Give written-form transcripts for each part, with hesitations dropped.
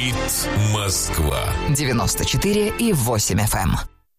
Говорит Москва. 94,8 FM.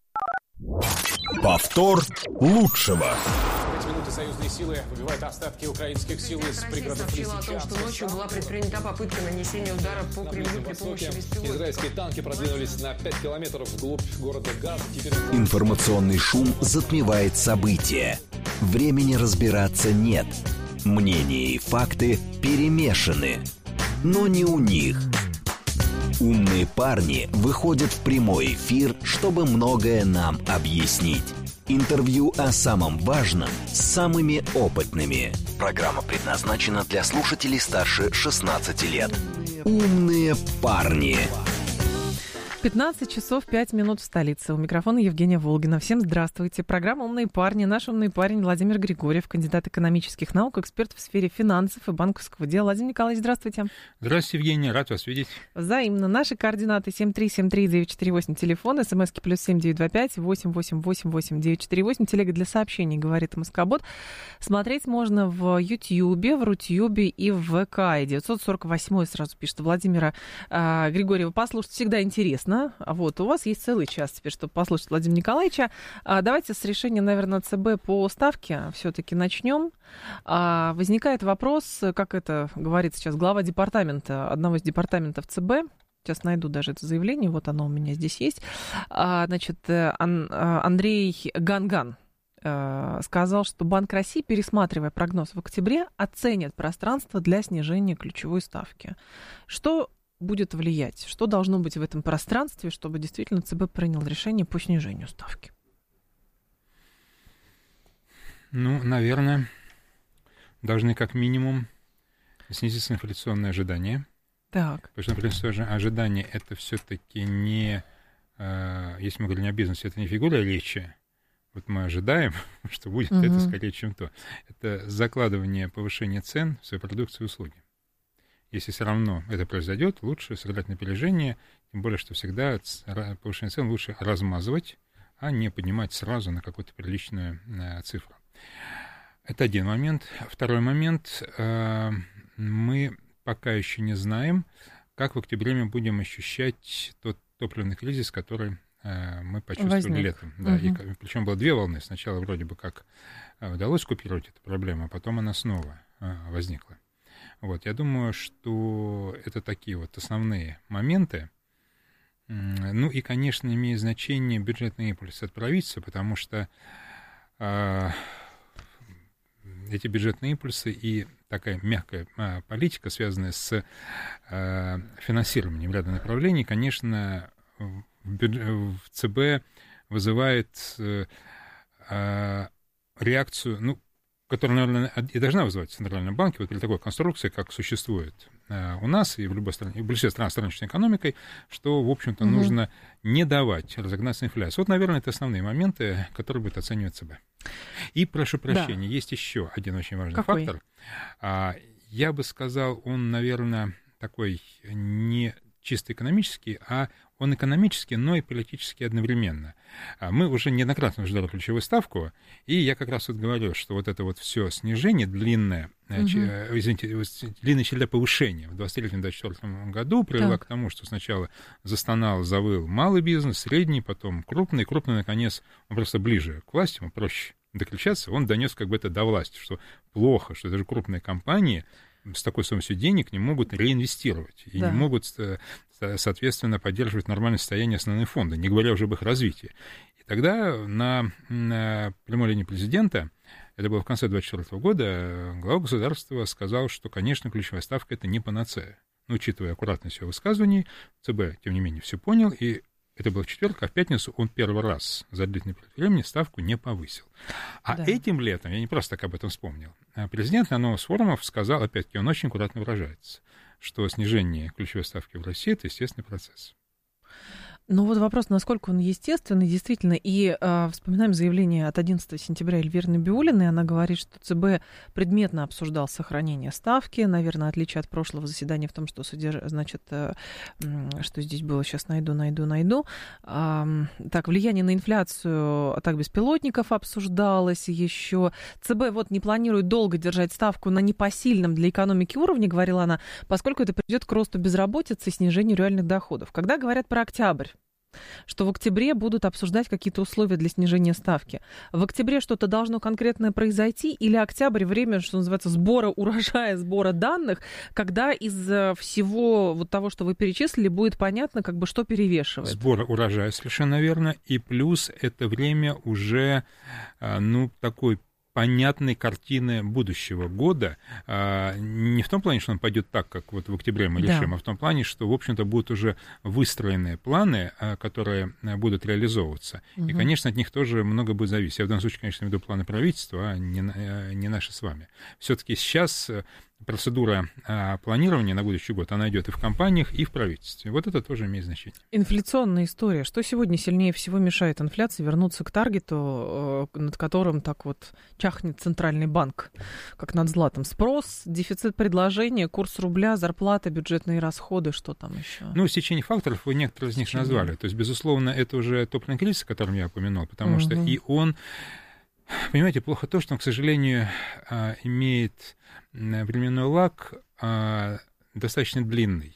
Повтор лучшего. Союзные силы выбивают остатки украинских сил из пригородов сообщила о том, что ночью была предпринята попытка нанесения удара по Кремлю при помощи беспилотников. Израильские танки продвинулись на 5 километров вглубь города Газ. Информационный шум затмевает события. Времени разбираться нет. Мнения и факты перемешаны. Но не у них. Умные парни выходят в прямой эфир, чтобы многое нам объяснить. Интервью о самом важном с самыми опытными. Программа предназначена для слушателей старше 16 лет. Умные парни. 15 часов 5 минут в столице. У микрофона Евгения Волгина. Всем здравствуйте. Программа «Умные парни». Наш умный парень Владимир Григорьев, кандидат экономических наук, эксперт в сфере финансов и банковского дела. Владимир Николаевич, здравствуйте. Здравствуйте, Евгения. Рад вас видеть. Взаимно. Наши координаты 7373948, телефон, смски +7 925 888 948, телега для сообщений, говорит Москобот. Смотреть можно в Ютьюбе, в Рутьюбе и в ВК. И 948 сразу пишет Владимира Григорьева. Послушать всегда интересно. Вот, у вас есть целый час теперь, чтобы послушать Владимира Николаевича. Давайте с решения, наверное, ЦБ по ставке все-таки начнем. Возникает вопрос, как это говорит сейчас глава департамента, одного из департаментов ЦБ. Сейчас найду даже это заявление, вот оно у меня здесь есть. Значит, Андрей Ганган сказал, что Банк России, пересматривая прогноз в октябре, оценит пространство для снижения ключевой ставки. Что будет влиять? Что должно быть в этом пространстве, чтобы действительно ЦБ принял решение по снижению ставки? Ну, наверное, должны как минимум снизиться инфляционные ожидания. Так. Потому что инфляционные ожидания — это все-таки не, если мы говорим о бизнесе, это не фигура речи. Вот мы ожидаем, что будет это скорее, чем то. Это закладывание повышения цен в свою продукцию и услуги. Если все равно это произойдет, лучше сыграть на опережение, тем более, что всегда повышение цен лучше размазывать, а не поднимать сразу на какую-то приличную цифру. Это один момент. Второй момент. Мы пока еще не знаем, как в октябре мы будем ощущать тот топливный кризис, который мы почувствовали летом. Да, и, причем было две волны. Сначала вроде бы как удалось купировать эту проблему, а потом она снова возникла. Вот, я думаю, что это такие вот основные моменты. Ну и, конечно, имеет значение бюджетный импульс от правительства, потому что эти бюджетные импульсы и такая мягкая политика, связанная с финансированием ряда направлений, конечно, в ЦБ вызывает реакцию, ну, которая, наверное, и должна вызывать в Центральном банке, вот при такой конструкции, как существует у нас и в любой стране, в большинстве стран с рыночной экономикой, что, в общем-то, нужно не давать разогнаться инфляции. Вот, наверное, это основные моменты, которые будет оценивать ЦБ. И, прошу прощения, есть еще один очень важный фактор. Я бы сказал, он, наверное, такой не чисто экономический, а он экономический, но и политический одновременно. Мы уже неоднократно ждали ключевую ставку, и я как раз вот говорю, что вот это вот все снижение, длинная череда повышения в 2023-2024 году привела к тому, что сначала застонал, завыл малый бизнес, средний, потом крупный, наконец, он просто ближе к власти, ему проще докричаться, он донес как бы это до власти, что плохо, что даже крупные компании с такой стоимостью денег не могут реинвестировать и не могут, соответственно, поддерживать нормальное состояние основные фонды, не говоря уже об их развитии. И тогда на прямой линии президента, это было в конце 2024 года, глава государства сказал, что, конечно, ключевая ставка – это не панацея. Но, учитывая аккуратность его высказываний, ЦБ, тем не менее, все понял, и это было в четверг, а в пятницу он первый раз за длительный период времени ставку не повысил. Этим летом, я не просто так об этом вспомнил, президент на одном из форумов сказал, опять-таки, он очень аккуратно выражается, что снижение ключевой ставки в России – это естественный процесс. Ну вот вопрос, насколько он естественный, действительно. И вспоминаем заявление от 11 сентября Эльвиры Набиуллиной. Она говорит, что ЦБ предметно обсуждал сохранение ставки. Наверное, отличие от прошлого заседания в том, что, значит, что здесь было, сейчас найду. Так, влияние на инфляцию атак беспилотников обсуждалось еще. ЦБ вот не планирует долго держать ставку на непосильном для экономики уровне, говорила она, поскольку это приведет к росту безработицы и снижению реальных доходов. Когда говорят про октябрь, что в октябре будут обсуждать какие-то условия для снижения ставки. В октябре что-то должно конкретное произойти, или октябрь время, что называется, сбора урожая, сбора данных, когда из всего вот того, что вы перечислили, будет понятно, как бы что перевешивает. Сбор урожая, совершенно верно, и плюс это время уже, такой понятной картины будущего года. Не в том плане, что он пойдет так, как вот в октябре мы решим, а в том плане, что, в общем-то, будут уже выстроенные планы, которые будут реализовываться. И, конечно, от них тоже много будет зависеть. Я в данном случае, конечно, веду планы правительства, а не наши с вами. Все-таки сейчас процедура планирования на будущий год, она идет и в компаниях, и в правительстве. Вот это тоже имеет значение. Инфляционная история. Что сегодня сильнее всего мешает инфляции вернуться к таргету, над которым так вот чахнет Центральный банк, как над златом? Спрос, дефицит предложения, курс рубля, зарплата, бюджетные расходы, что там еще? Стечение факторов, вы некоторые из них назвали. То есть, безусловно, это уже топливный кризис, о котором я упомянул, потому что и он... Понимаете, плохо то, что он, к сожалению, имеет временной лаг достаточно длинный.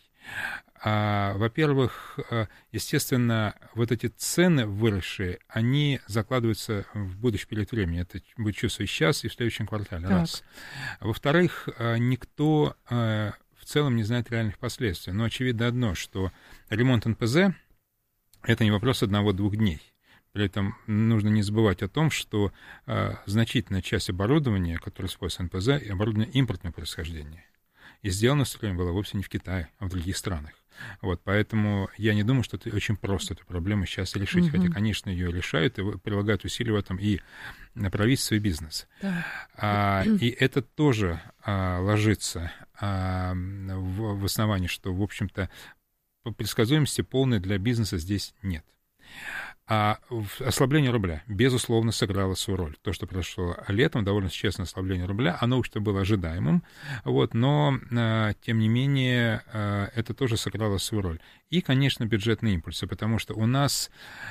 Во-первых, естественно, вот эти цены выросшие, они закладываются в будущий период времени. Это будет чувствовать сейчас и в следующем квартале. Раз. Во-вторых, никто в целом не знает реальных последствий. Но очевидно одно, что ремонт НПЗ — это не вопрос 1-2 дней. При этом нужно не забывать о том, что значительная часть оборудования, которое используется НПЗ, оборудование импортного происхождения. И сделано в свое время было вовсе не в Китае, а в других странах. Вот, поэтому я не думаю, что это очень просто эту проблему сейчас решить. Хотя, конечно, ее решают и прилагают усилия в этом и правительство, и бизнес. И это тоже ложится в основании, что, в общем-то, предсказуемости полной для бизнеса здесь нет. А ослабление рубля, безусловно, сыграло свою роль. То, что произошло летом, довольно существенное ослабление рубля, оно уж было ожидаемым, но, тем не менее, это тоже сыграло свою роль. И, конечно, бюджетные импульсы, потому что у нас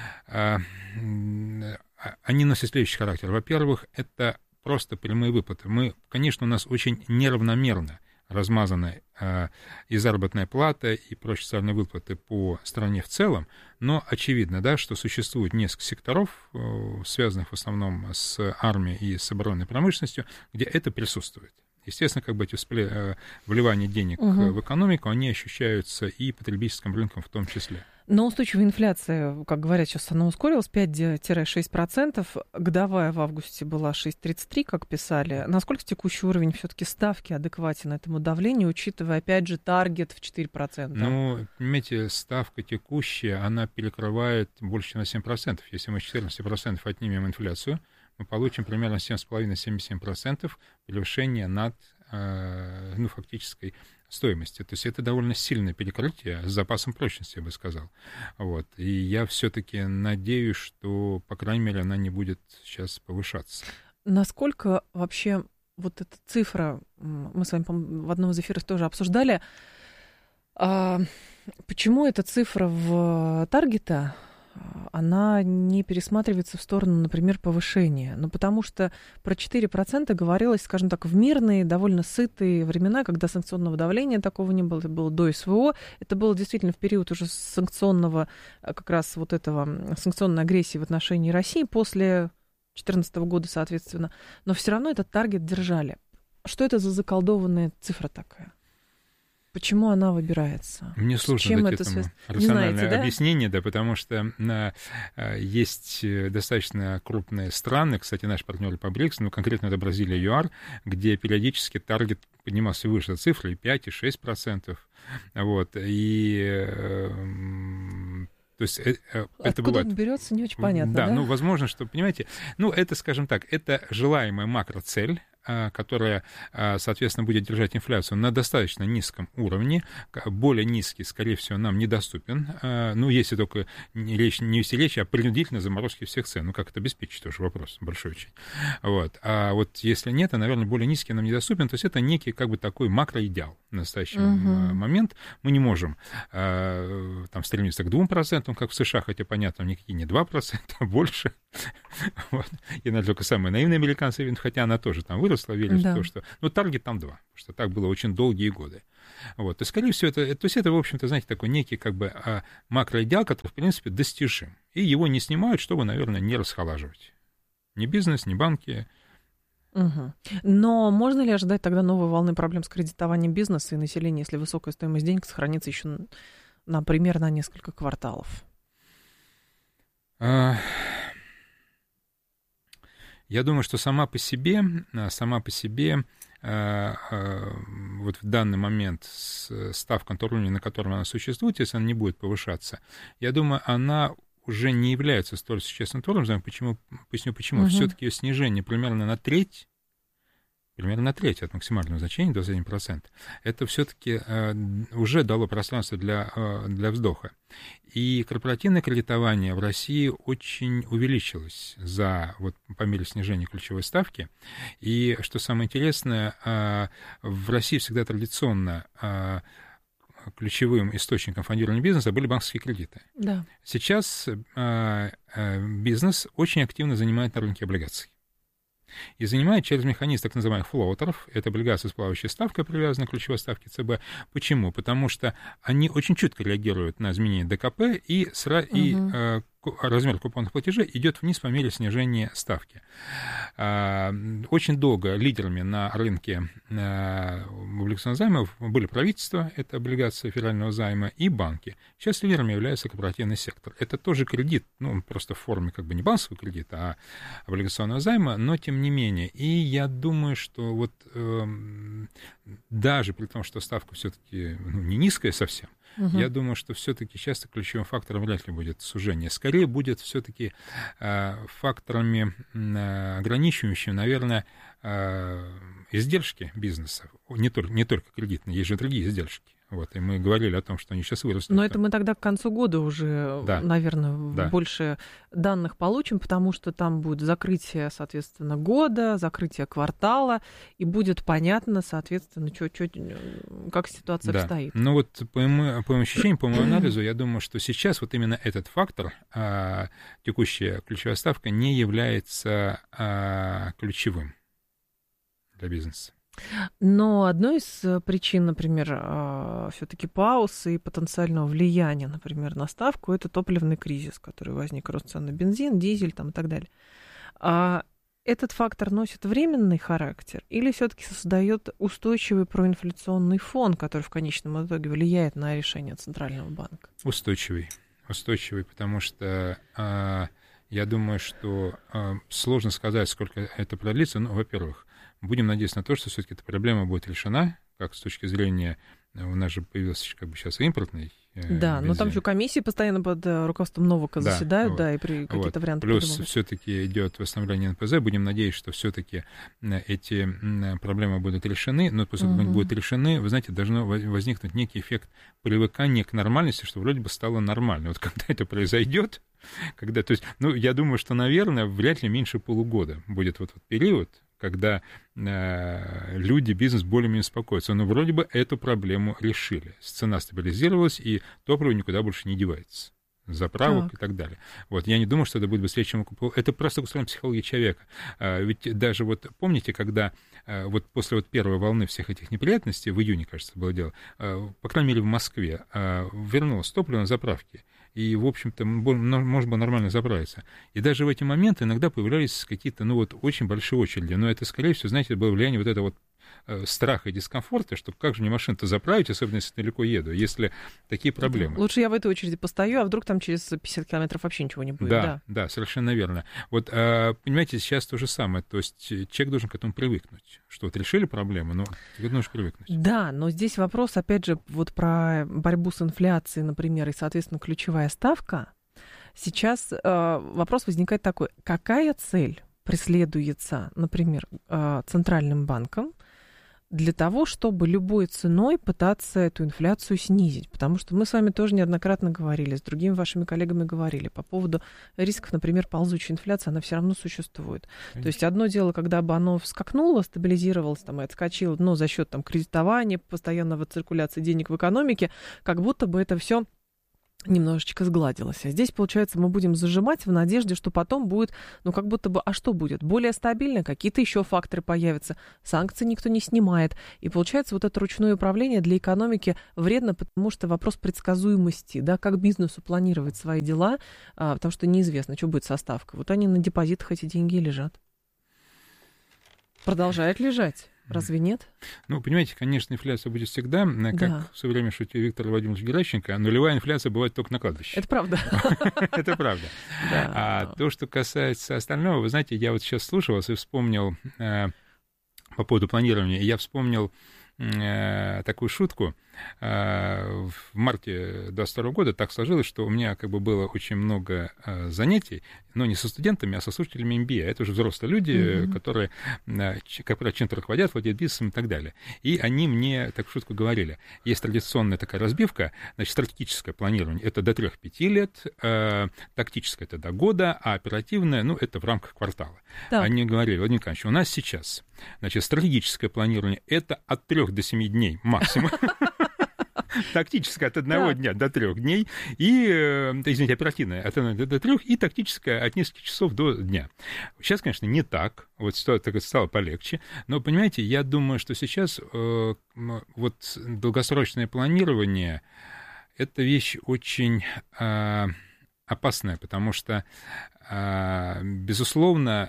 они носят следующий характер. Во-первых, это просто прямые выплаты. Конечно, у нас очень неравномерно размазаны и заработная плата, и прочие социальные выплаты по стране в целом, но очевидно, да, что существует несколько секторов, связанных в основном с армией и с оборонной промышленностью, где это присутствует. Естественно, как бы эти вливания денег в экономику, они ощущаются и потребительским рынком в том числе. Но устойчивая инфляция, как говорят, сейчас она ускорилась, 5-6%. Годовая в августе была 6,33%, как писали. Насколько текущий уровень все-таки ставки адекватен этому давлению, учитывая, опять же, таргет в 4%? Понимаете, ставка текущая, она перекрывает больше, чем на 7%. Если мы с 14% отнимем инфляцию, мы получим примерно 7,5-77% превышения над фактической стоимости. То есть это довольно сильное перекрытие с запасом прочности, я бы сказал. Вот. И я все-таки надеюсь, что, по крайней мере, она не будет сейчас повышаться. Насколько вообще вот эта цифра, мы с вами в одном из эфиров тоже обсуждали, почему эта цифра в таргета, она не пересматривается в сторону, например, повышения? Потому что про 4% говорилось, скажем так, в мирные, довольно сытые времена, когда санкционного давления такого не было, это было до СВО, это было действительно в период уже санкционного, как раз вот этого, санкционной агрессии в отношении России после 2014 года, соответственно, но все равно этот таргет держали. Что это за заколдованная цифра такая? Почему она выбирается? Мне сложно дать этому рациональное объяснение, да, потому что есть достаточно крупные страны, кстати, наши партнеры по БРИКС, конкретно это Бразилия и ЮАР, где периодически таргет поднимался выше цифры, и 5, и 6%. Вот, и... То есть это откуда бывает. Он берется, не очень понятно. Да, возможно, что, понимаете, это, скажем так, это желаемая макроцель, которая, соответственно, будет держать инфляцию на достаточно низком уровне, более низкий, скорее всего, нам недоступен, ну, если только не вести речь о принудительной заморозке всех цен, ну, как это обеспечить, тоже вопрос большой очень. Вот. А вот если нет, то, наверное, более низкий нам недоступен, то есть это некий, как бы, такой макроидеал в настоящий момент. Мы не можем там стремиться к 2%, как в США, хотя, понятно, никакие не 2%, а больше. Вот. И, наверное, только самые наивные американцы, хотя она тоже там выросла, верит в то, что... Ну, таргет там 2, потому что так было очень долгие годы. Вот. И, скорее всего, то есть это, в общем-то, знаете, такой некий, как бы, макроидеал, который, в принципе, достижим. И его не снимают, чтобы, наверное, не расхолаживать. Ни бизнес, ни банки. Но можно ли ожидать тогда новой волны проблем с кредитованием бизнеса и населения, если высокая стоимость денег сохранится еще, например, на несколько кварталов? Я думаю, что сама по себе, вот в данный момент ставка на том уровне, на котором она существует, если она не будет повышаться, я думаю, она уже не является столь существенным уровнем. Поясню почему. Все-таки ее снижение примерно на треть от максимального значения, 21%, это все-таки уже дало пространство для вздоха. И корпоративное кредитование в России очень увеличилось по мере снижения ключевой ставки. И, что самое интересное, в России всегда традиционно ключевым источником фондирования бизнеса были банковские кредиты. Да. Сейчас бизнес очень активно занимает на рынке облигаций. И занимает через механизм так называемых флоутеров. Это облигации с плавающей ставкой, привязанной к ключевой ставке ЦБ. Почему? Потому что они очень чутко реагируют на изменения ДКП, и размер купонных платежей идет вниз по мере снижения ставки. Очень долго лидерами на рынке облигационных займов были правительства, это облигации федерального займа, и банки. Сейчас лидерами является корпоративный сектор. Это тоже кредит, ну, просто в форме как бы не банковского кредита, а облигационного займа, но тем не менее. И я думаю, что вот даже при том, что ставка все-таки не низкая совсем, я думаю, что все-таки часто ключевым фактором вряд ли будет сужение. Скорее будет все-таки факторами ограничивающими, наверное, издержки бизнеса. Не только кредитные, есть же другие издержки. Вот, и мы говорили о том, что они сейчас вырастут. Но это мы тогда к концу года уже, наверное, больше данных получим, потому что там будет закрытие, соответственно, года, закрытие квартала, и будет понятно, соответственно, как ситуация обстоит. Ну вот по моим ощущениям, по моему анализу, я думаю, что сейчас вот именно этот фактор, текущая ключевая ставка, не является ключевым для бизнеса. Но одной из причин, например, все-таки пауз и потенциального влияния, например, на ставку, это топливный кризис, который возник, рост цен на бензин, дизель там, и так далее. Этот фактор носит временный характер или все-таки создает устойчивый проинфляционный фон, который в конечном итоге влияет на решение Центрального банка? Устойчивый, потому что я думаю, что сложно сказать, сколько это продлится. Ну, во-первых, будем надеяться на то, что все-таки эта проблема будет решена, как с точки зрения, у нас же появился как бы сейчас импортный Да, но там еще комиссии постоянно под руководством Новака заседают, вот. И какие-то варианты Плюс придумывают. Все-таки идет восстановление НПЗ. Будем надеяться, что все-таки эти проблемы будут решены. Но после того, как они будут решены, вы знаете, должно возникнуть некий эффект привыкания к нормальности, что вроде бы стало нормально. Вот когда это произойдет, то есть, я думаю, что, наверное, вряд ли меньше полугода будет вот период, когда люди, бизнес более-менее успокоятся. Но вроде бы эту проблему решили. Цена стабилизировалась, и топливо никуда больше не девается. Заправок и так далее. Вот, я не думаю, что это будет быстрее, чем это просто устроена психология человека. Ведь даже вот помните, когда вот после вот первой волны всех этих неприятностей, в июне, кажется, было дело, по крайней мере, в Москве, вернулось топливо на заправке. И, в общем-то, можно было нормально заправиться. И даже в эти моменты иногда появлялись какие-то, очень большие очереди. Но это, скорее всего, знаете, было влияние вот этого страха и дискомфорта, что как же мне машину-то заправить, особенно если далеко еду, если такие проблемы. Лучше я в этой очереди постою, а вдруг там через 50 километров вообще ничего не будет. Да, совершенно верно. Вот, понимаете, сейчас то же самое. То есть человек должен к этому привыкнуть. Что вот решили проблему, но ты должен привыкнуть. Да, но здесь вопрос, опять же, вот про борьбу с инфляцией, например, и, соответственно, ключевая ставка. Сейчас вопрос возникает такой, какая цель преследуется, например, Центральным банком для того, чтобы любой ценой пытаться эту инфляцию снизить. Потому что мы с вами тоже неоднократно говорили, с другими вашими коллегами говорили по поводу рисков, например, ползучей инфляции, она все равно существует. Конечно. То есть одно дело, когда бы оно вскакнуло, стабилизировалось там, и отскочило, но за счет там, кредитования, постоянного циркуляции денег в экономике, как будто бы это все немножечко сгладилось. А здесь, получается, мы будем зажимать в надежде, что потом будет, ну, как будто бы, а что будет? Более стабильно, какие-то еще факторы появятся, санкции никто не снимает. И получается, вот это ручное управление для экономики вредно, потому что вопрос предсказуемости, да, как бизнесу планировать свои дела, потому что неизвестно, что будет со ставкой. Вот они на депозитах эти деньги лежат. Продолжают лежать. Разве нет? Ну, понимаете, конечно, инфляция будет всегда, как в свое время шутил Виктор Владимирович Геращенко, нулевая инфляция бывает только на кладбище. Это правда. Это правда. А то, что касается остального, вы знаете, я вот сейчас слушал вас и вспомнил по поводу планирования, я вспомнил такую шутку. В марте 2022 года так сложилось, что у меня как бы было очень много занятий, но не со студентами, а со слушателями MBA. Это уже взрослые люди, которые, как правило, чем-то руководят, владеют бизнесом и так далее. И они мне такую шутку говорили. Есть традиционная такая разбивка, значит, стратегическое планирование — это до 3-5 лет, тактическое — это до года, а оперативное, ну, это в рамках квартала. Так. Они говорили: Владимир Николаевич, у нас сейчас, значит, стратегическое планирование — это от 3 до 7 дней максимум. Тактическое от 1 дня до 3 дней, и, извините, оперативное от 1 до 3, и тактическое от нескольких часов до дня. Сейчас, конечно, не так, вот стало полегче, но, понимаете, я думаю, что сейчас вот долгосрочное планирование — это вещь очень опасная, потому что, безусловно,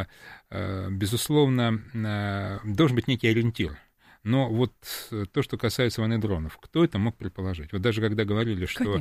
должен быть некий ориентир. Но вот то, что касается войны дронов, кто это мог предположить? Вот даже когда говорили, что...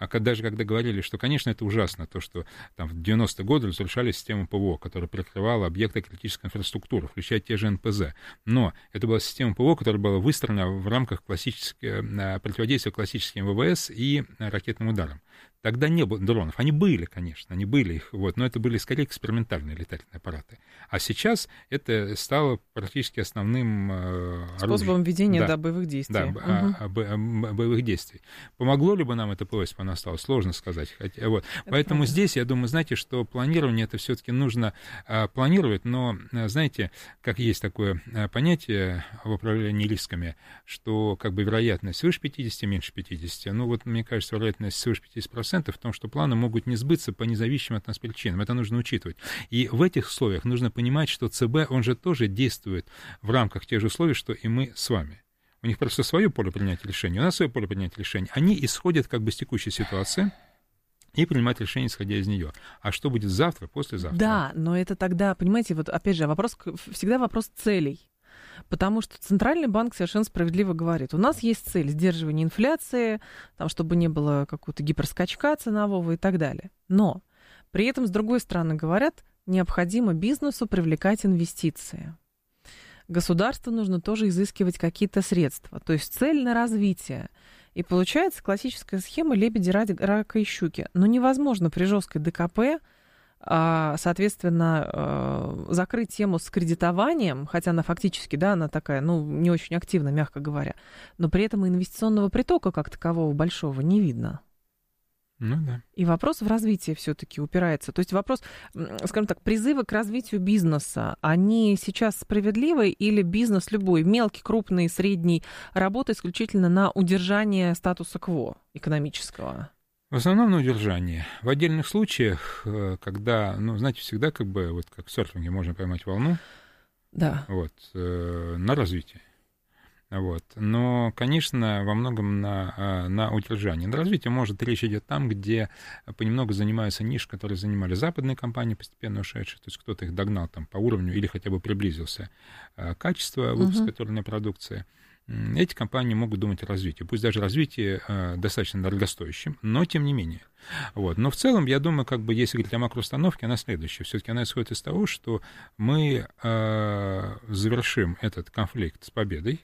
Конечно, это ужасно, то, что там в 90-е годы разрушали систему ПВО, которая прикрывала объекты критической инфраструктуры, включая те же НПЗ. Но это была система ПВО, которая была выстроена в рамках противодействия классическим ВВС и ракетным ударам. Тогда не было дронов. Они были, конечно, вот, но это были скорее экспериментальные летательные аппараты. А сейчас это стало практически основным способом ведения боевых действий. Да, боевых действий. Помогло ли бы нам это ПВО, если бы оно осталось? Сложно сказать. Вот. Поэтому правда. Здесь, я думаю, знаете, что планирование это все-таки нужно планировать, но, знаете, как есть такое понятие в управлении рисками, что как бы вероятность свыше 50, меньше 50. Ну вот, мне кажется, вероятность свыше 50% в том, что планы могут не сбыться по независимым от нас причинам. Это нужно учитывать. И в этих условиях нужно понимать, что ЦБ, он же тоже действует в рамках тех же условий, что и мы с вами. У них просто свое поле принятия решений, у нас свое поле принятия решений. Они исходят как бы с текущей ситуации и принимают решение, исходя из нее. А что будет завтра, послезавтра? Да, но это тогда, понимаете, вот опять же, всегда вопрос целей. Потому что Центральный банк совершенно справедливо говорит, у нас есть цель сдерживания инфляции, там, чтобы не было какого-то гиперскачка ценового и так далее. Но при этом, с другой стороны, говорят, необходимо бизнесу привлекать инвестиции. Государству нужно тоже изыскивать какие-то средства. То есть цель на развитие. И получается классическая схема лебеди, рака и щуки. Но невозможно при жесткой ДКП, соответственно, закрыть тему с кредитованием, хотя она фактически, да, она такая, ну, не очень активна, мягко говоря, но при этом инвестиционного притока как такового большого не видно. Ну да. И вопрос в развитии все-таки упирается. То есть вопрос, скажем так, призывы к развитию бизнеса, они сейчас справедливы или бизнес любой, мелкий, крупный, средний, работает исключительно на удержание статуса кво экономического? В основном на удержание. В отдельных случаях, когда, ну, знаете, всегда как бы, вот как в серфинге можно поймать волну, да. Вот, на развитие. Вот. Но, конечно, во многом на удержание. На развитие, может, речь идет там, где понемногу занимаются ниши, которые занимали западные компании, постепенно ушедшие, то есть кто-то их догнал там по уровню или хотя бы приблизился качество выпуска той или иной продукции. Эти компании могут думать о развитии. Пусть даже развитие достаточно дорогостоящим, но тем не менее. Вот. Но в целом, я думаю, как бы, если говорить о макроустановке, она следующая. Все-таки она исходит из того, что мы завершим этот конфликт с победой.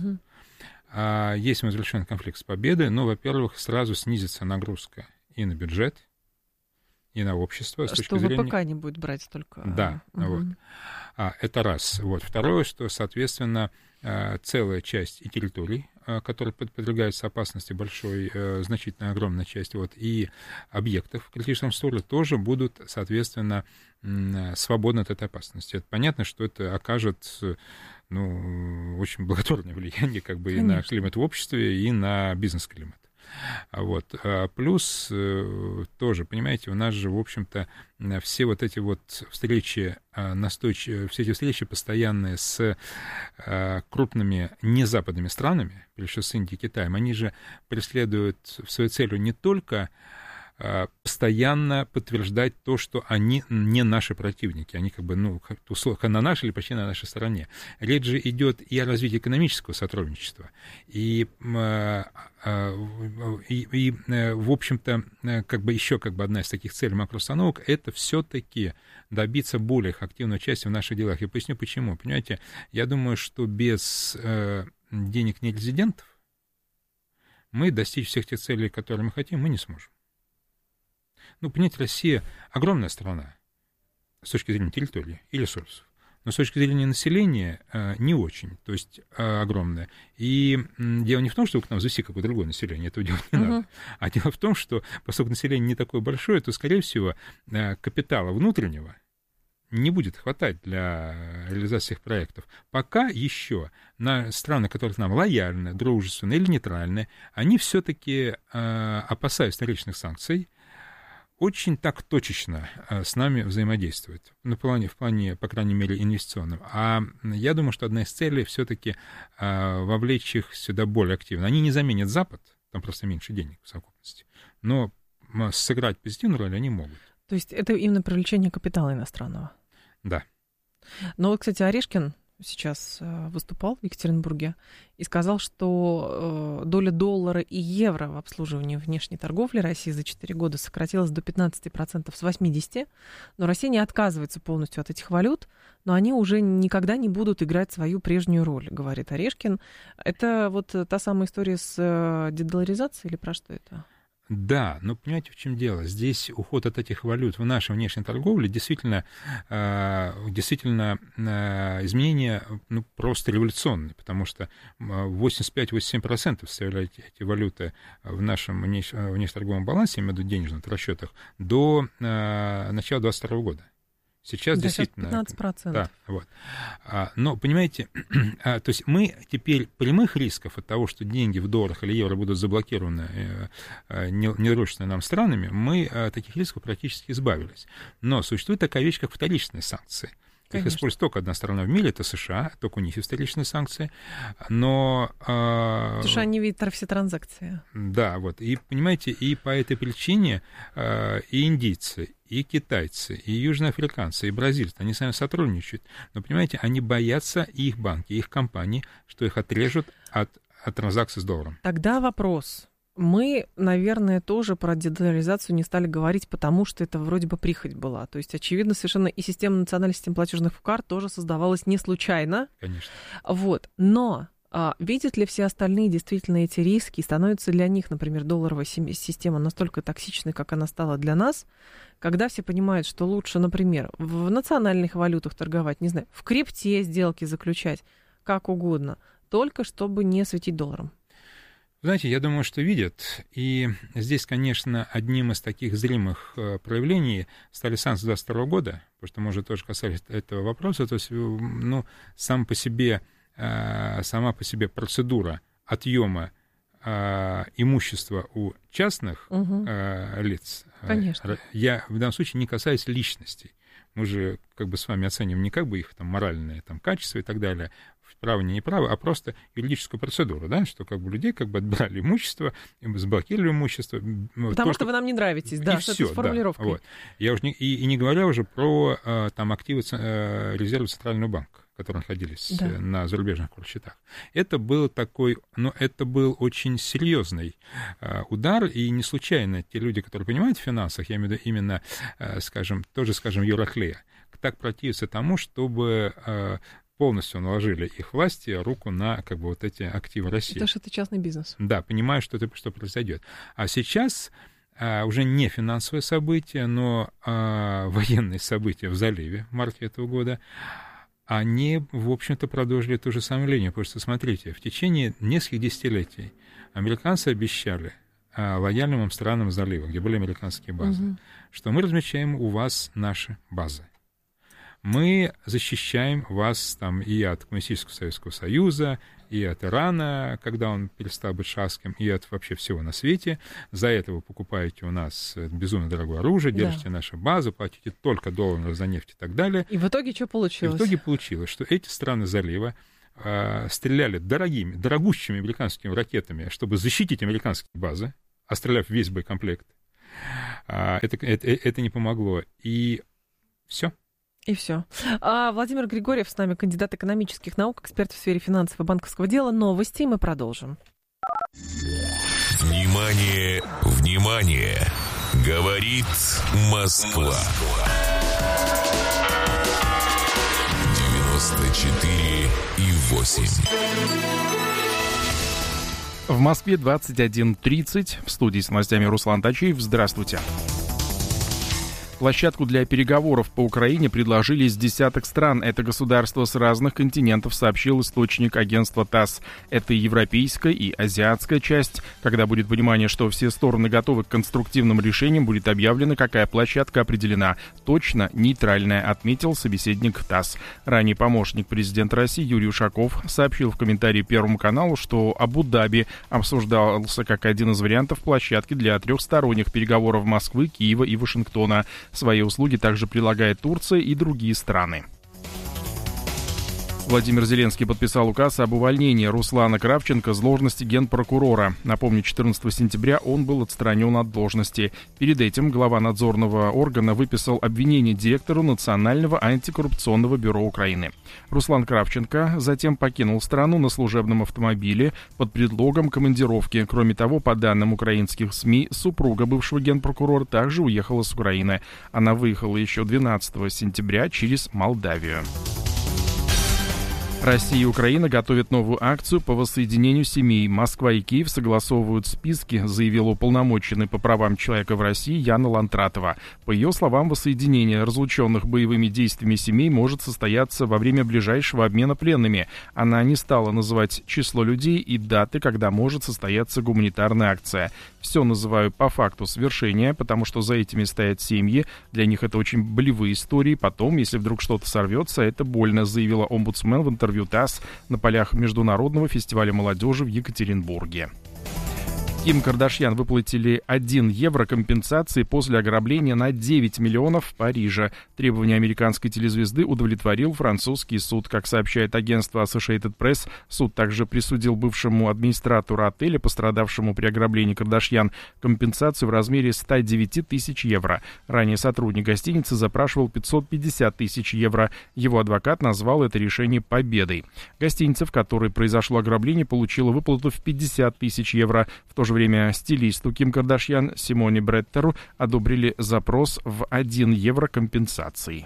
Если мы завершим конфликт с победой, ну, во-первых, сразу снизится нагрузка и на бюджет, и на общество. С точки что зрения... ВПК не будет брать столько. Да, вот. Это раз. Вот. Второе, что, соответственно, целая часть и территорий, которые подвергаются опасности большой, значительно огромная часть, вот, и объектов в критическом состоянии тоже будут, соответственно, свободны от этой опасности. Это понятно, что это окажет, ну, очень благотворное влияние как бы и на климат в обществе, и на бизнес-климат. Вот. Плюс тоже, понимаете, у нас же, в общем-то, все вот эти вот встречи, все эти встречи постоянные с крупными незападными странами, прежде всего с Индией и Китаем, они же преследуют свою целью не только постоянно подтверждать то, что они не наши противники, они как бы, ну, условно, на нашей или почти на нашей стороне. Речь же идет и о развитии экономического сотрудничества, и в общем-то, как бы еще как бы одна из таких целей макроустановок — это все-таки добиться более активного участия в наших делах. Я поясню, почему. Понимаете, я думаю, что без денег нерезидентов мы достичь всех тех целей, которые мы хотим, мы не сможем. Ну, понимаете, Россия огромная страна с точки зрения территории и ресурсов, но с точки зрения населения не очень, то есть огромная. И дело не в том, что к нам завести какое-то другое население, этого делать не надо, а дело в том, что поскольку население не такое большое, то, скорее всего, капитала внутреннего не будет хватать для реализации их проектов. Пока еще на страны, которые нам лояльны, дружественны или нейтральны, они все-таки, опасаясь встречных санкций, очень так точечно с нами взаимодействует, в плане, по крайней мере, инвестиционном. А я думаю, что одна из целей все-таки вовлечь их сюда более активно. Они не заменят Запад, там просто меньше денег в совокупности, но сыграть позитивную роль они могут. То есть это именно привлечение капитала иностранного? Да. Но вот, кстати, Орешкин сейчас выступал в Екатеринбурге и сказал, что доля доллара и евро в обслуживании внешней торговли России за 4 года сократилась до 15% с 80%, но Россия не отказывается полностью от этих валют, но они уже никогда не будут играть свою прежнюю роль, говорит Орешкин. Это вот та самая история с дедоларизацией или про что это? Да, но понимаете, в чем дело? Здесь уход от этих валют в нашей внешней торговле действительно изменения просто революционные, потому что 85-87% составляют эти валюты в нашем внешнеторговом балансе, я имею в виду денежных расчетах, до начала 2022 года. Сейчас действительно... 15%. Да, вот. Но, понимаете, то есть мы теперь прямых рисков от того, что деньги в долларах или евро будут заблокированы недружественными нам странами, мы от таких рисков практически избавились. Но существует такая вещь, как вторичные санкции. Конечно. Их использует только одна страна в мире, это США, только у них есть вторичные санкции, но... Потому что они видят все транзакции. Да, вот, и, понимаете, и по этой причине и индийцы, и китайцы, и южноафриканцы, и бразильцы, они с нами сотрудничают, но, понимаете, они боятся, и их банки, и их компании, что их отрежут от транзакций с долларом. Тогда вопрос... Мы, наверное, тоже про дедоларизацию не стали говорить, потому что это вроде бы прихоть была. То есть, очевидно, совершенно и система национальной системы платежных карт тоже создавалась не случайно. Конечно. Вот. Но видят ли все остальные действительно эти риски? Становится для них, например, долларовая система настолько токсичной, как она стала для нас, когда все понимают, что лучше, например, в национальных валютах торговать, не знаю, в крипте сделки заключать, как угодно, только чтобы не светить долларом. Знаете, я думаю, что видят, и здесь, конечно, одним из таких зримых проявлений стали санкции 2022 года, потому что мы уже тоже касались этого вопроса, то есть, ну, сама по себе процедура отъема имущества у частных лиц, конечно. Я в данном случае не касаюсь личностей. Мы же как бы с вами оцениваем не как бы их там моральное там качество и так далее, право, не право, а просто юридическую процедуру, да, что как бы людей как бы отбирали имущество, заблокировали имущество. Потому что вы нам не нравитесь, да, с этой формулировкой. Да, вот. Я уже не говоря уже про там активы резерва Центрального банка, которые находились на зарубежных счетах. Это был такой, но это был очень серьезный удар, и не случайно те люди, которые понимают в финансах, я имею в виду именно, скажем, Евроклея, так противятся тому, чтобы полностью наложили их власти руку на как бы вот эти активы России. Потому что это частный бизнес. Да, понимаю, что произойдет. А сейчас уже не финансовое событие, но военные события в заливе в марте этого года, они, в общем-то, продолжили ту же самую линию. Потому что, смотрите, в течение нескольких десятилетий американцы обещали лояльным странам залива, где были американские базы, что мы размещаем у вас наши базы. Мы защищаем вас там и от Коммунистического Советского Союза, и от Ирана, когда он перестал быть шахским, и от вообще всего на свете. За это вы покупаете у нас безумно дорогое оружие, держите наши базы, платите только доллары за нефть и так далее. И в итоге что получилось? И в итоге получилось, что эти страны залива стреляли дорогущими американскими ракетами, чтобы защитить американские базы, остреляв весь боекомплект. Это не помогло. И все. И все. Владимир Григорьев с нами, кандидат экономических наук, эксперт в сфере финансов и банковского дела. Новости, и мы продолжим. Внимание, внимание! Говорит Москва. 94,8. В Москве 21:30. В студии с новостями Руслан Тачиев. Здравствуйте. Площадку для переговоров по Украине предложили из десяток стран. Это государства с разных континентов, сообщил источник агентства ТАСС. Это и европейская, и азиатская часть. Когда будет понимание, что все стороны готовы к конструктивным решениям, будет объявлено, какая площадка определена. Точно нейтральная, отметил собеседник ТАСС. Ранее помощник президента России Юрий Ушаков сообщил в комментарии Первому каналу, что Абу-Даби обсуждался как один из вариантов площадки для трехсторонних переговоров Москвы, Киева и Вашингтона. Свои услуги также предлагает Турция и другие страны. Владимир Зеленский подписал указ об увольнении Руслана Кравченко с должности генпрокурора. Напомню, 14 сентября он был отстранен от должности. Перед этим глава надзорного органа выписал обвинение директору Национального антикоррупционного бюро Украины. Руслан Кравченко затем покинул страну на служебном автомобиле под предлогом командировки. Кроме того, по данным украинских СМИ, супруга бывшего генпрокурора также уехала с Украины. Она выехала еще 12 сентября через Молдавию. Россия и Украина готовят новую акцию по воссоединению семей. Москва и Киев согласовывают списки, заявила уполномоченный по правам человека в России Яна Лантратова. По ее словам, воссоединение разлученных боевыми действиями семей может состояться во время ближайшего обмена пленными. Она не стала называть число людей и даты, когда может состояться гуманитарная акция. Все называю по факту свершения, потому что за этими стоят семьи. Для них это очень болевые истории. Потом, если вдруг что-то сорвется, это больно, заявила омбудсмен в интервью ТАСС на полях Международного фестиваля молодежи в Екатеринбурге. Ким Кардашьян выплатили 1 евро компенсации после ограбления на 9 миллионов в Париже. Требования американской телезвезды удовлетворил французский суд. Как сообщает агентство Associated Press, суд также присудил бывшему администратору отеля, пострадавшему при ограблении Кардашьян, компенсацию в размере 109 тысяч евро. Ранее сотрудник гостиницы запрашивал 550 тысяч евро. Его адвокат назвал это решение победой. Гостиница, в которой произошло ограбление, получила выплату в 50 тысяч евро. В то же время стилисту Ким Кардашьян Симоне Бреттеру одобрили запрос в 1 евро компенсации.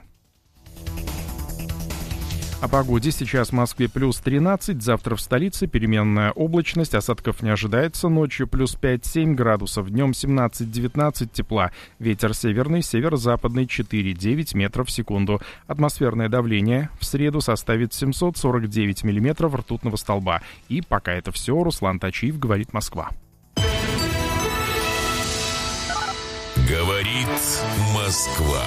О погоде. Сейчас в Москве плюс 13, завтра в столице переменная облачность, осадков не ожидается, ночью плюс 5-7 градусов, днем 17-19 тепла, ветер северный, северо-западный 4-9 метров в секунду. Атмосферное давление в среду составит 749 миллиметров ртутного столба. И пока это все, Руслан Тачиев, говорит Москва. Говорит Москва.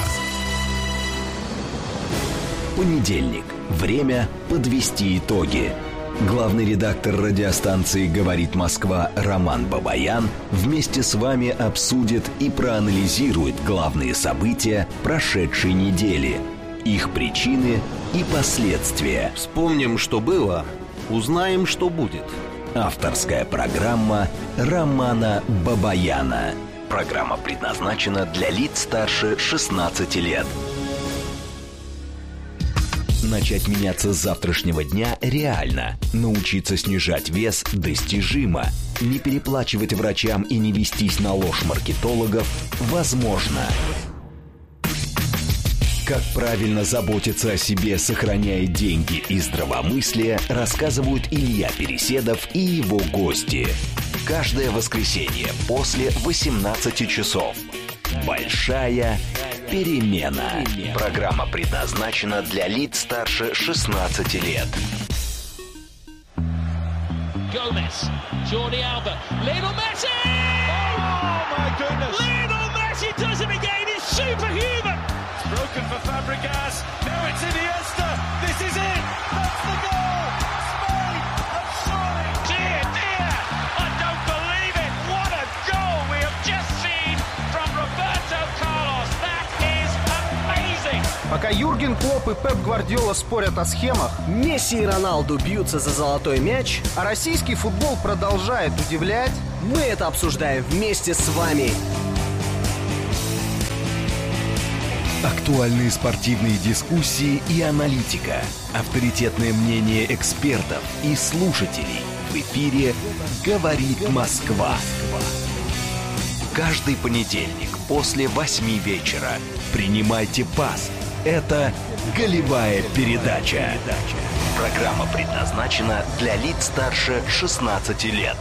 Понедельник. Время подвести итоги. Главный редактор радиостанции «Говорит Москва» Роман Бабаян вместе с вами обсудит и проанализирует главные события прошедшей недели, их причины и последствия. Вспомним, что было, узнаем, что будет. Авторская программа Романа Бабаяна. Программа предназначена для лиц старше 16 лет. Начать меняться с завтрашнего дня реально. Научиться снижать вес достижимо. Не переплачивать врачам и не вестись на ложь маркетологов возможно. Как правильно заботиться о себе, сохраняя деньги и здравомыслие, рассказывают Илья Переседов и его гости. каждое воскресенье после 18 часов. Большая перемена. Программа предназначена для лиц старше 16 лет. Gomez, Jordi Alba, Lionel Messi! Oh my goodness! Lionel Messi does it again. It's superhuman. It's broken for Fabregas. Now it's Iniesta. This is it. That's the goal. Spain have soaring. Dear, dear, I don't believe it. What a goal we have just seen from Roberto Carlos. That is amazing. Пока Юрген Клопп и Пеп Гвардиола спорят о схемах, Месси и Роналду бьются за золотой мяч, а российский футбол продолжает удивлять, мы это обсуждаем вместе с вами. Актуальные спортивные дискуссии и аналитика. Авторитетное мнение экспертов и слушателей. В эфире «Говорит Москва». Каждый понедельник после 8 вечера. Принимайте пас. Это «Голевая передача». Программа предназначена для лиц старше 16 лет.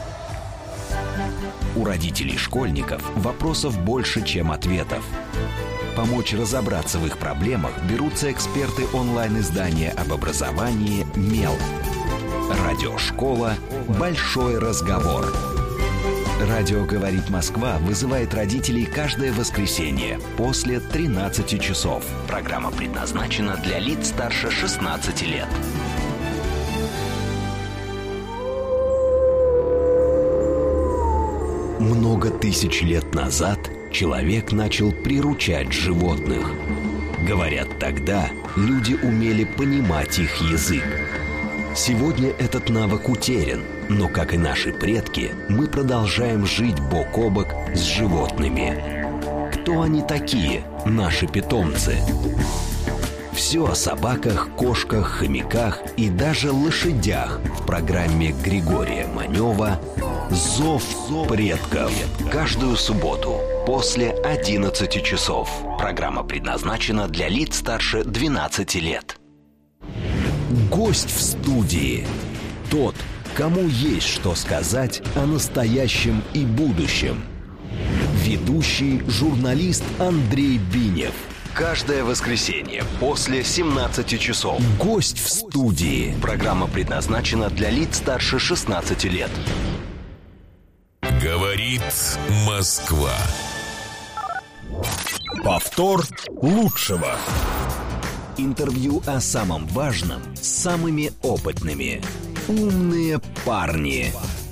У родителей школьников вопросов больше, чем ответов. Помочь разобраться в их проблемах берутся эксперты онлайн-издания об образовании «Мел». Радиошкола «Большой разговор». Радио «Говорит Москва» вызывает родителей каждое воскресенье после 13 часов. Программа предназначена для лиц старше 16 лет. Много тысяч лет назад человек начал приручать животных. Говорят, тогда люди умели понимать их язык. Сегодня этот навык утерян, но, как и наши предки, мы продолжаем жить бок о бок с животными. Кто они такие, наши питомцы? Все о собаках, кошках, хомяках и даже лошадях в программе Григория Манева «Зов предков». Каждую субботу после 11 часов. Программа предназначена для лиц старше 12 лет. Гость в студии. Тот, кому есть что сказать о настоящем и будущем. Ведущий журналист Андрей Бинев. Каждое воскресенье после 17 часов. Гость в студии. Программа предназначена для лиц старше 16 лет. Говорит Москва. Повтор лучшего. Интервью о самом важном с самыми опытными. Умные парни.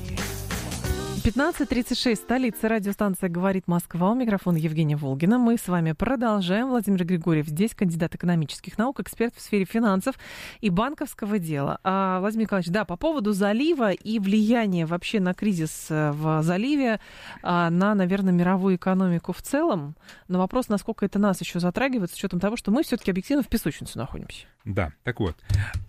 15:36, столица, радиостанция «Говорит Москва». У микрофона Евгения Волгина. Мы с вами продолжаем. Владимир Григорьев здесь, кандидат экономических наук, эксперт в сфере финансов и банковского дела. Владимир Николаевич, да, по поводу залива и влияния вообще на кризис в заливе, на, наверное, мировую экономику в целом. Но вопрос, насколько это нас еще затрагивает, с учетом того, что мы все-таки объективно в песочнице находимся. Да, так вот.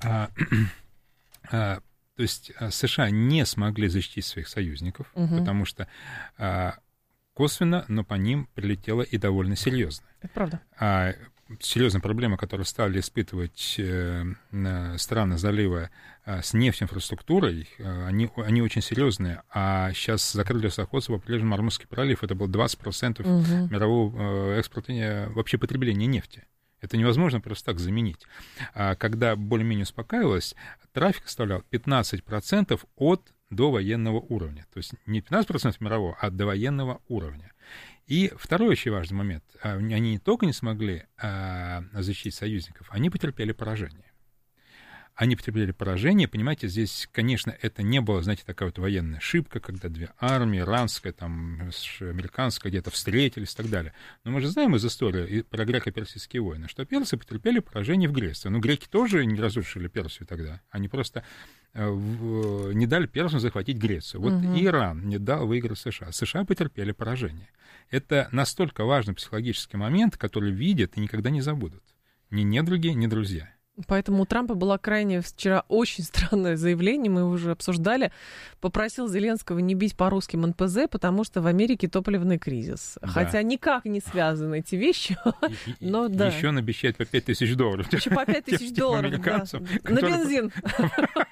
То есть США не смогли защитить своих союзников, потому что косвенно, но по ним прилетело и довольно серьезно. Это правда. Серьезная проблема, которую стали испытывать страны залива с нефтеинфраструктурой, они очень серьезные. А сейчас закрыли лесоходство по побережью Морморский пролив. Это было 20% мирового экспорта, вообще потребления нефти. Это невозможно просто так заменить. Когда более-менее успокаивалось, трафик составлял 15% от довоенного уровня. То есть не 15% мирового, а довоенного уровня. И второй очень важный момент. Они не только не смогли защитить союзников, они потерпели поражение. Они потерпели поражение, понимаете, здесь, конечно, это не было, знаете, такая вот военная ошибка, когда две армии, иранская, там, американская, где-то встретились и так далее. Но мы же знаем из истории про греко-персидские войны, что персы потерпели поражение в Греции. Но греки тоже не разрушили Персию тогда. Они просто не дали персам захватить Грецию. Вот и Иран не дал выиграть США. США потерпели поражение. Это настолько важный психологический момент, который видят и никогда не забудут. Ни недруги, ни друзья. Поэтому у Трампа было крайне вчера очень странное заявление, мы его уже обсуждали. Попросил Зеленского не бить по русским НПЗ, потому что в Америке топливный кризис. Да. Хотя никак не связаны эти вещи. Но, да. Еще он обещает по $5000. Еще по $5000, да. На бензин.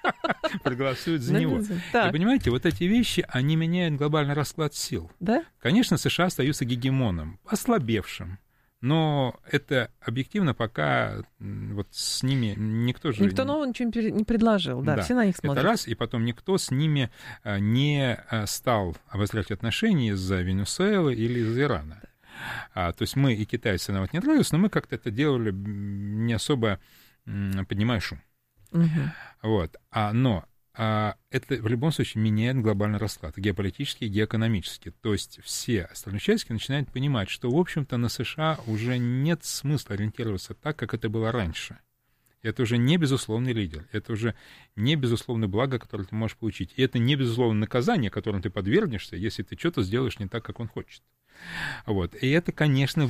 проголосуют за него. И понимаете, вот эти вещи, они меняют глобальный расклад сил. Да? Конечно, США остаются гегемоном, ослабевшим. Но это объективно пока вот с ними никто же... Никто нового ничего не предложил, да, все на них смотрят. Это раз, и потом никто с ними не стал обострять отношения из-за Венесуэлы или из-за Ирана. То есть мы и китайцы нам вот не нравились, но мы как-то это делали не особо поднимая шум. Вот. Но это в любом случае меняет глобальный расклад, геополитический и геоэкономический. То есть все остальные участники начинают понимать, что, в общем-то, на США уже нет смысла ориентироваться так, как это было раньше. Это уже не безусловный лидер, это уже не безусловное благо, которое ты можешь получить. И это не безусловное наказание, которым ты подвергнешься, если ты что-то сделаешь не так, как он хочет. Вот. И это, конечно,